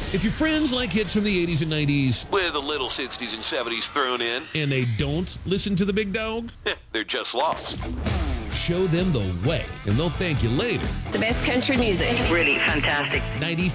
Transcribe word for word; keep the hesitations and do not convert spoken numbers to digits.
If your friends like hits from the eighties and nineties with a little sixties and seventies thrown in, and they don't listen to the big dog, they're just lost. Show them the way, and they'll thank you later. The best country music. Really fantastic. ninety-five